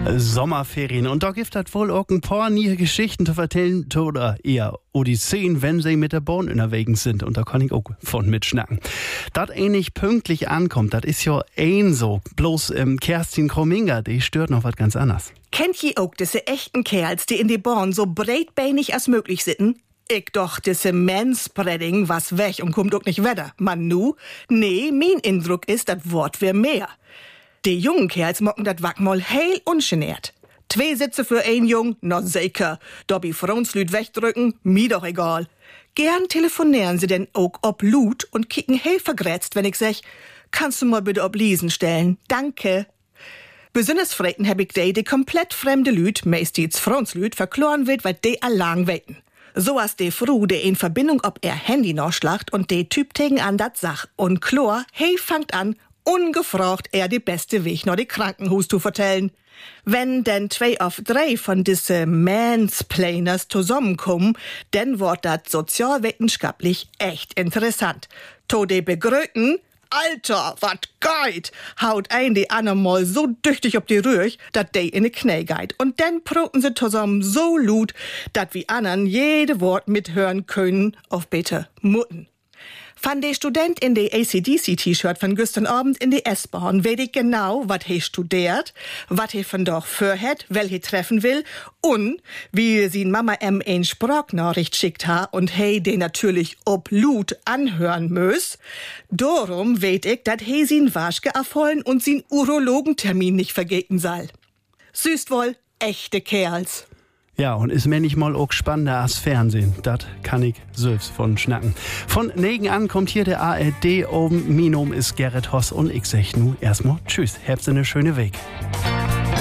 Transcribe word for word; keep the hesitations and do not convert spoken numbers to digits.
Sommerferien. Und da gibt es wohl auch ein paar neue Geschichten zu erzählen oder eher Odysseen, wenn sie mit der Bahn unterwegs sind. Und da kann ich auch von mitschnacken. Das ähnlich pünktlich ankommt, das ist ja ein so. Bloß ähm, Kerstin Krominger, die stört noch was ganz anderes. Kennt ihr auch diese echten Kerls, die in die Bahn so breitbeinig als möglich sitzen? Ich doch, diese Manspreading was weg und kommt auch nicht weiter. Man nu? Nee, mein Eindruck ist, das Wort wär mehr. Die jungen Kerls mocken dat Wack mal heil ungenährt. Zwei Sitze für ein Jung, na sicher. Dobby Frauenslüd wegdrücken, mir doch egal. Gern telefonieren sie denn auch ob Lut und kicken heil vergrätzt, wenn ich sag, kannst du mal bitte ob Liesen stellen? Danke. Besonders freiten hab ich die, die komplett fremde Lüd, meistens Frauenslüd, verkloren wird, weil die allang weten. So as de Fru, de in Verbindung ob er Handy noch schlacht und de Typ tegen an dat Sach. Und Chlor, hey, fangt an, ungefragt er die beste Weg noch die Krankenhus zu vertellen. Wenn denn zwei auf drei von diese Mansplainers zusammenkommen, dann wird dat sozialwissenschaftlich echt interessant. To de begröten, Alter, wat geht, haut ein die anderen mal so düchtig ob die Rüch, dat de in de Knie geht. Und dann proten sie zusammen so lut, dat wie anderen jede Wort mithören können auf bitte Mutten. Van de Student in de A C D C-T-Shirt von gestern Abend in die S-Bahn weet ich genau, wat he studiert, wat he von doch vorhat, wel he treffen will und wie sie Mama M eine Sprachnachricht schickt ha und he den natürlich ob Lut anhören muss. Darum weet ich, dat he sin Waschke erfolgen und sin Urologentermin nicht vergeten soll. Süß wohl, echte Kerls. Ja, und ist mir nicht mal auch spannender als Fernsehen. Das kann ich selbst von schnacken. Von Negen an kommt hier der A R D oben. Mein Name ist Gerrit Hoss und ich sag nu erstmal Tschüss. Habt eine schöne Weg.